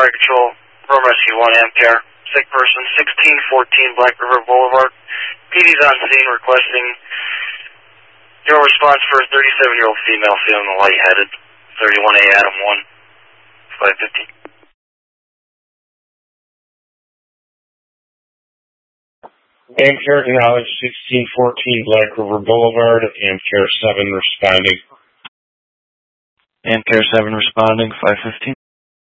Fire Control, Room Rescue 1, Amcare. Sick person, 1614 Black River Boulevard. PD's on scene requesting your response for a 37-year-old female feeling lightheaded. 31A Adam 1, 515. Amcare acknowledged 1614 Black River Boulevard. Amcare 7 responding. Amcare 7 responding, 515.